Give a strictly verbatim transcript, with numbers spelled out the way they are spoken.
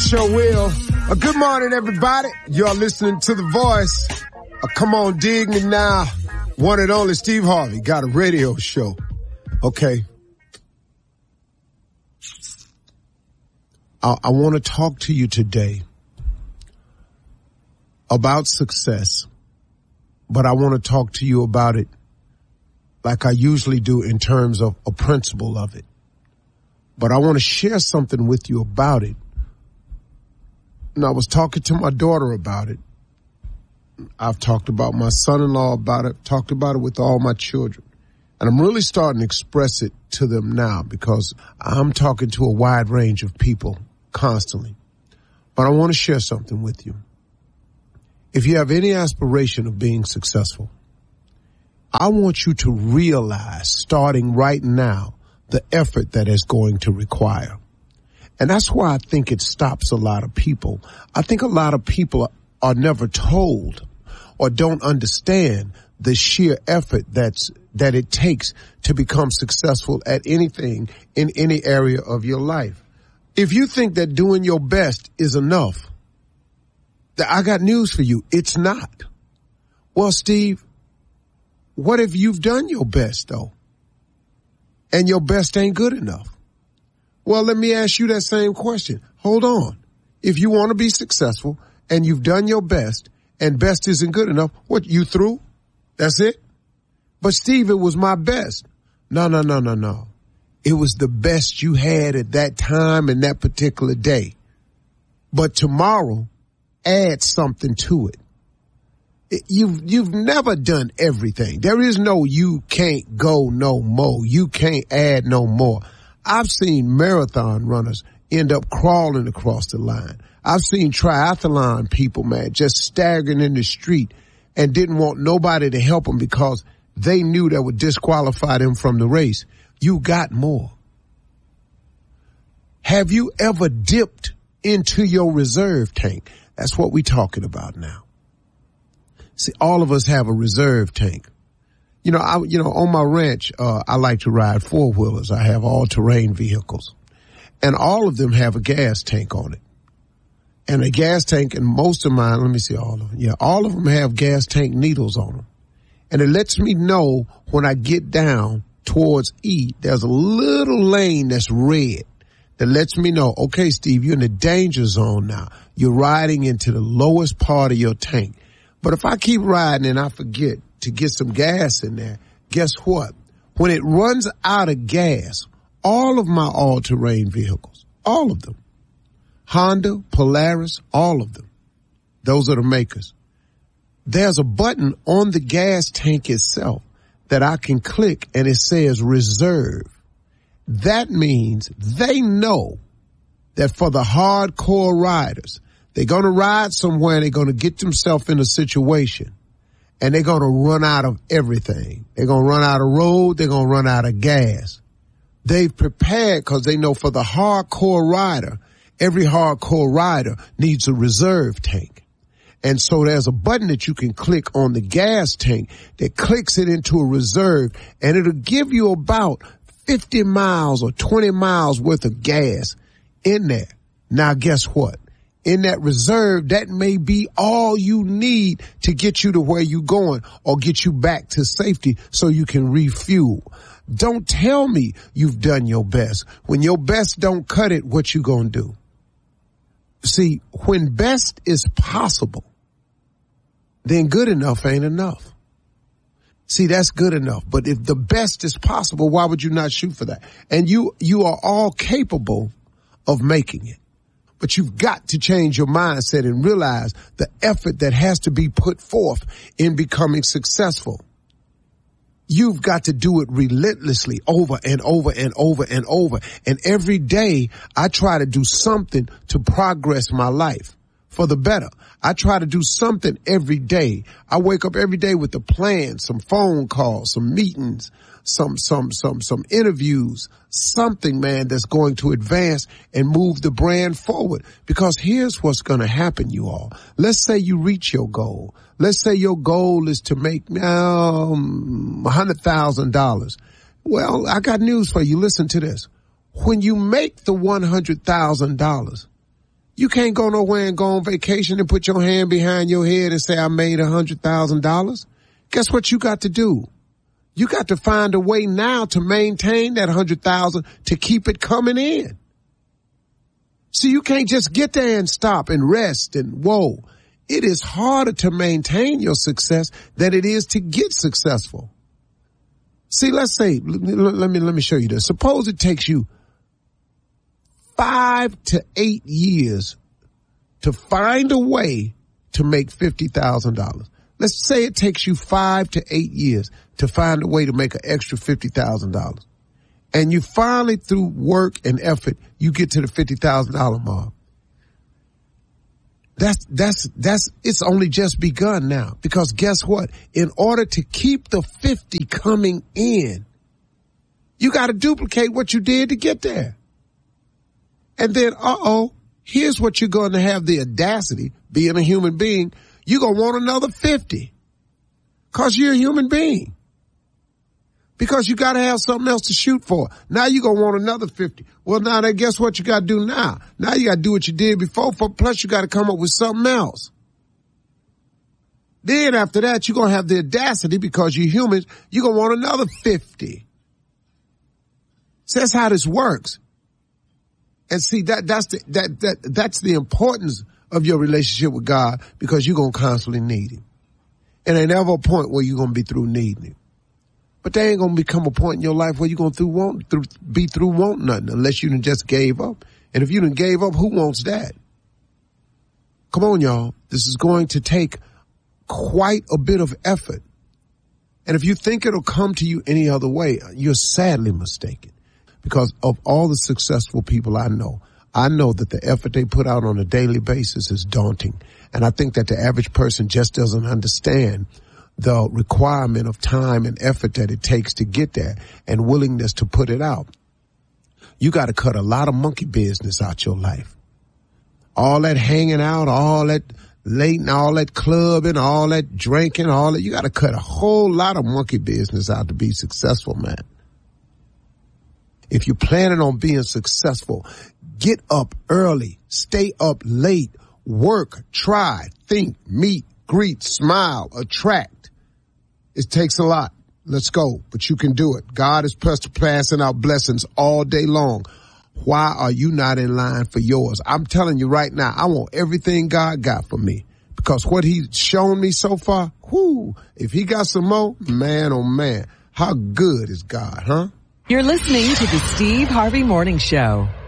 sure will. Uh, good morning, everybody. You're listening to The Voice. Uh, come on, dig me now. One and only Steve Harvey got a radio show. Okay. I, I want to talk to you today about success, but I want to talk to you about it like I usually do in terms of a principle of it. But I want to share something with you about it. And I was talking to my daughter about it. I've talked about my son-in-law about it, talked about it with all my children. And I'm really starting to express it to them now because I'm talking to a wide range of people constantly. But I want to share something with you. If you have any aspiration of being successful, I want you to realize, starting right now, the effort that is going to require. And that's why I think it stops a lot of people. I think a lot of people are never told or don't understand the sheer effort that's, that it takes to become successful at anything in any area of your life. If you think that doing your best is enough, I got news for you. It's not. Well, Steve, what if you've done your best though? And your best ain't good enough? Well, let me ask you that same question. Hold on. If you want to be successful and you've done your best and best isn't good enough, what, you through? That's it? But Steve, it was my best. No, no, no, no, no. It was the best you had at that time and that particular day. But tomorrow, add something to it. You've, you've never done everything. There is no you can't go no more. You can't add no more. I've seen marathon runners end up crawling across the line. I've seen triathlon people, man, just staggering in the street and didn't want nobody to help them because they knew that would disqualify them from the race. You got more. Have you ever dipped into your reserve tank? That's what we're talking about now. See, all of us have a reserve tank. You know, I, you know, on my ranch, uh, I like to ride four wheelers. I have all terrain vehicles and all of them have a gas tank on it. And a gas tank, and most of mine, let me see all of them. Yeah, all of them have gas tank needles on them. And it lets me know when I get down towards E, there's a little lane that's red that lets me know, okay, Steve, you're in the danger zone now. You're riding into the lowest part of your tank. But if I keep riding and I forget to get some gas in there, guess what? When it runs out of gas, all of my all-terrain vehicles, all of them, Honda, Polaris, all of them, those are the makers. There's a button on the gas tank itself that I can click and it says reserve. That means they know that for the hardcore riders, they're going to ride somewhere and they're going to get themselves in a situation and they're going to run out of everything. They're going to run out of road. They're going to run out of gas. They've prepared because they know for the hardcore rider, every hardcore rider needs a reserve tank. And so there's a button that you can click on the gas tank that clicks it into a reserve and it'll give you about fifty miles or twenty miles worth of gas in there. Now guess what? In that reserve, that may be all you need to get you to where you're going or get you back to safety so you can refuel. Don't tell me you've done your best. When your best don't cut it, what you gonna do? See, when best is possible, then good enough ain't enough. See, that's good enough. But if the best is possible, why would you not shoot for that? And you, you are all capable of making it. But you've got to change your mindset and realize the effort that has to be put forth in becoming successful. You've got to do it relentlessly over and over and over and over. And every day I try to do something to progress my life for the better. I try to do something every day. I wake up every day with a plan, some phone calls, some meetings, some, some, some, some interviews, something, man, that's going to advance and move the brand forward. Because here's what's going to happen, you all. Let's say you reach your goal. Let's say your goal is to make um, one hundred thousand dollars. Well, I got news for you. Listen to this. When you make the one hundred thousand dollars, You can't go nowhere and go on vacation and put your hand behind your head and say, I made a hundred thousand dollars. Guess what you got to do? You got to find a way now to maintain that hundred thousand to keep it coming in. See, you can't just get there and stop and rest and whoa. It is harder to maintain your success than it is to get successful. See, let's say, let me, let me show you this. Suppose it takes you five to eight years to find a way to make fifty thousand dollars. Let's say it takes you five to eight years to find a way to make an extra fifty thousand dollars. And you finally, through work and effort, you get to the fifty thousand dollars mark. That's, that's, that's, it's only just begun now. Because guess what? In order to keep the fifty coming in, you got to duplicate what you did to get there. And then, uh-oh, here's what you're going to have the audacity, being a human being, you're going to want another fifty. Because you're a human being. Because you got to have something else to shoot for. Now you're going to want another fifty. Well, now then guess what you got to do now? Now you got to do what you did before, for, plus you got to come up with something else. Then after that, you're going to have the audacity, because you're humans, you're going to want another fifty. So that's how this works. And see, that, that's the, that, that, that's the importance of your relationship with God, because you're going to constantly need him. And ain't ever a point where you're going to be through needing him. But there ain't going to become a point in your life where you're going to through want, through, be through want nothing unless you done just gave up. And if you done gave up, who wants that? Come on, y'all. This is going to take quite a bit of effort. And if you think it'll come to you any other way, you're sadly mistaken. Because of all the successful people I know, I know that the effort they put out on a daily basis is daunting. And I think that the average person just doesn't understand the requirement of time and effort that it takes to get there and willingness to put it out. You got to cut a lot of monkey business out your life. All that hanging out, all that late and all that clubbing, all that drinking, all that, you got to cut a whole lot of monkey business out to be successful, man. If you're planning on being successful, get up early, stay up late, work, try, think, meet, greet, smile, attract. It takes a lot. Let's go. But you can do it. God is passing out blessings all day long. Why are you not in line for yours? I'm telling you right now, I want everything God got for me. Because what he's shown me so far, whoo, if he got some more, man, oh man, how good is God, huh? You're listening to the Steve Harvey Morning Show.